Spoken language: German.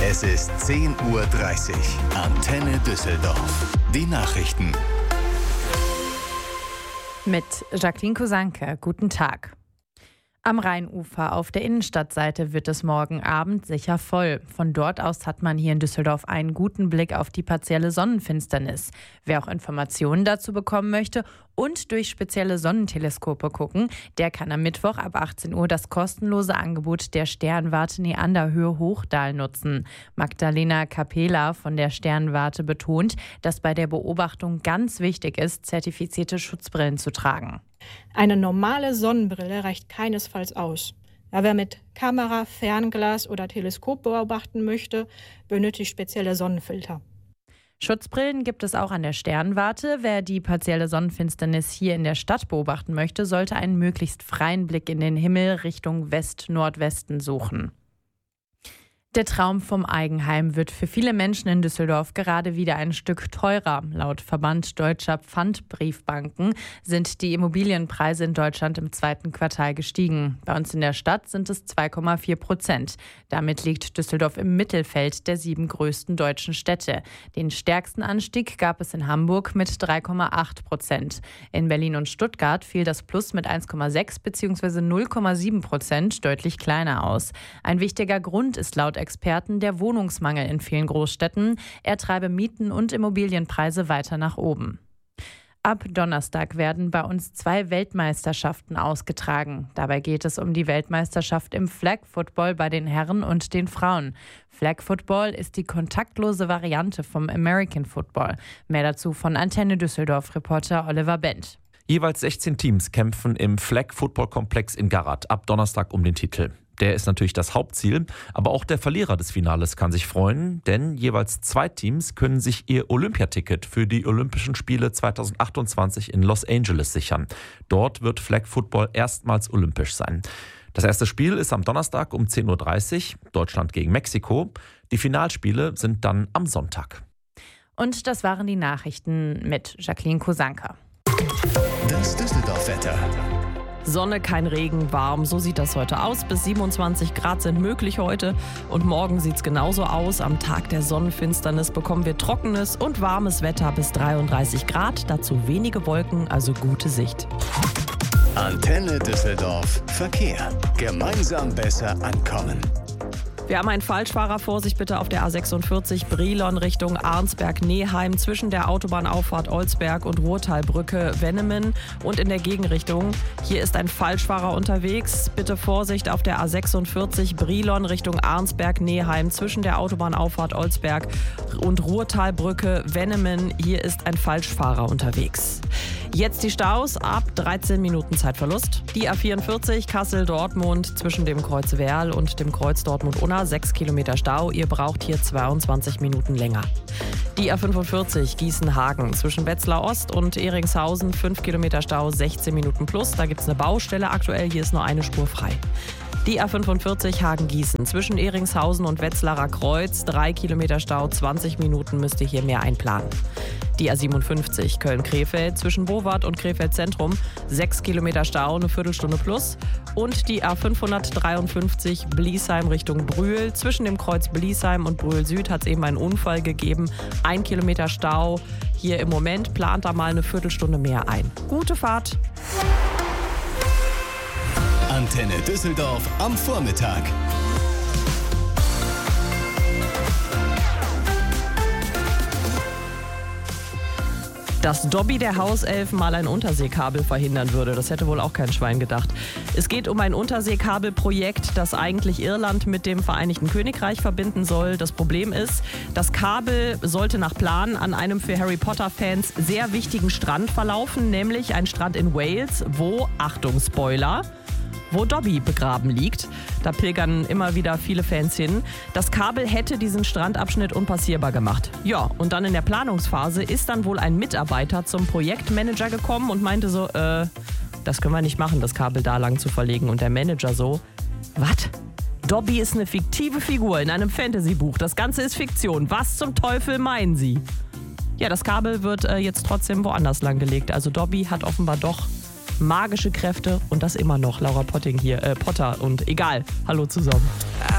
Es ist 10:30 Uhr. Antenne Düsseldorf. Die Nachrichten. Mit Jacqueline Kusanke. Guten Tag. Am Rheinufer auf der Innenstadtseite wird es morgen Abend sicher voll. Von dort aus hat man hier in Düsseldorf einen guten Blick auf die partielle Sonnenfinsternis. Wer auch Informationen dazu bekommen möchte und durch spezielle Sonnenteleskope gucken, der kann am Mittwoch ab 18 Uhr das kostenlose Angebot der Sternwarte Neanderhöhe Hochdahl nutzen. Magdalena Capela von der Sternwarte betont, dass bei der Beobachtung ganz wichtig ist, zertifizierte Schutzbrillen zu tragen. Eine normale Sonnenbrille reicht keinesfalls aus. Ja, wer mit Kamera, Fernglas oder Teleskop beobachten möchte, benötigt spezielle Sonnenfilter. Schutzbrillen gibt es auch an der Sternwarte. Wer die partielle Sonnenfinsternis hier in der Stadt beobachten möchte, sollte einen möglichst freien Blick in den Himmel Richtung West-Nordwesten suchen. Der Traum vom Eigenheim wird für viele Menschen in Düsseldorf gerade wieder ein Stück teurer. Laut Verband Deutscher Pfandbriefbanken sind die Immobilienpreise in Deutschland im zweiten Quartal gestiegen. Bei uns in der Stadt sind es 2,4%. Damit liegt Düsseldorf im Mittelfeld der 7 größten deutschen Städte. Den stärksten Anstieg gab es in Hamburg mit 3,8%. In Berlin und Stuttgart fiel das Plus mit 1,6 bzw. 0,7% deutlich kleiner aus. Ein wichtiger Grund ist laut Experten der Wohnungsmangel in vielen Großstädten. Er treibe Mieten und Immobilienpreise weiter nach oben. Ab Donnerstag werden bei uns 2 Weltmeisterschaften ausgetragen. Dabei geht es um die Weltmeisterschaft im Flag Football bei den Herren und den Frauen. Flag Football ist die kontaktlose Variante vom American Football. Mehr dazu von Antenne Düsseldorf-Reporter Oliver Bent. Jeweils 16 Teams kämpfen im Flag Football Komplex in Garrat ab Donnerstag um den Titel. Der ist natürlich das Hauptziel, aber auch der Verlierer des Finales kann sich freuen, denn jeweils 2 Teams können sich ihr Olympiaticket für die Olympischen Spiele 2028 in Los Angeles sichern. Dort wird Flag Football erstmals olympisch sein. Das erste Spiel ist am Donnerstag um 10:30 Uhr, Deutschland gegen Mexiko. Die Finalspiele sind dann am Sonntag. Und das waren die Nachrichten mit Jacqueline Kusanke. Das Düsseldorf-Wetter. Sonne, kein Regen, warm, so sieht das heute aus. Bis 27 Grad sind möglich heute und morgen sieht es genauso aus. Am Tag der Sonnenfinsternis bekommen wir trockenes und warmes Wetter bis 33 Grad, dazu wenige Wolken, also gute Sicht. Antenne Düsseldorf. Verkehr. Gemeinsam besser ankommen. Wir haben einen Falschfahrer, Vorsicht bitte auf der A46 Brilon Richtung Arnsberg-Neheim zwischen der Autobahnauffahrt Olsberg und Ruhrtalbrücke-Wennemen und in der Gegenrichtung. Hier ist ein Falschfahrer unterwegs. Bitte Vorsicht auf der A46 Brilon Richtung Arnsberg-Neheim zwischen der Autobahnauffahrt Olsberg und Ruhrtalbrücke-Wennemen. Hier ist ein Falschfahrer unterwegs. Jetzt die Staus ab 13 Minuten Zeitverlust. Die A44 Kassel-Dortmund zwischen dem Kreuz Werl und dem Kreuz Dortmund-Unna 6 Kilometer Stau. Ihr braucht hier 22 Minuten länger. Die A45 Gießen-Hagen zwischen Wetzlar Ost und Eringshausen 5 Kilometer Stau, 16 Minuten plus. Da gibt es eine Baustelle aktuell, hier ist nur eine Spur frei. Die A45 Hagen-Gießen zwischen Eringshausen und Wetzlarer Kreuz, 3 Kilometer Stau, 20 Minuten müsst ihr hier mehr einplanen. Die A57 Köln-Krefeld zwischen Bowart und Krefeld Zentrum, 6 Kilometer Stau, eine Viertelstunde plus. Und die A553 Bliesheim Richtung Brühl. Zwischen dem Kreuz Bliesheim und Brühl Süd hat es eben einen Unfall gegeben. 1 Kilometer Stau. Hier im Moment plant da mal eine Viertelstunde mehr ein. Gute Fahrt! Antenne Düsseldorf am Vormittag. Dass Dobby der Hauself mal ein Unterseekabel verhindern würde, das hätte wohl auch kein Schwein gedacht. Es geht um ein Unterseekabelprojekt, das eigentlich Irland mit dem Vereinigten Königreich verbinden soll. Das Problem ist, das Kabel sollte nach Plan an einem für Harry Potter-Fans sehr wichtigen Strand verlaufen, nämlich ein Strand in Wales, wo, Achtung Spoiler, wo Dobby begraben liegt. Da pilgern immer wieder viele Fans hin. Das Kabel hätte diesen Strandabschnitt unpassierbar gemacht. Ja, und dann in der Planungsphase ist dann wohl ein Mitarbeiter zum Projektmanager gekommen und meinte so, das können wir nicht machen, das Kabel da lang zu verlegen. Und der Manager so, was? Dobby ist eine fiktive Figur in einem Fantasy-Buch. Das Ganze ist Fiktion. Was zum Teufel meinen Sie? Ja, das Kabel wird jetzt trotzdem woanders lang gelegt. Also Dobby hat offenbar doch magische Kräfte und das immer noch. Laura Potter und egal. Hallo zusammen.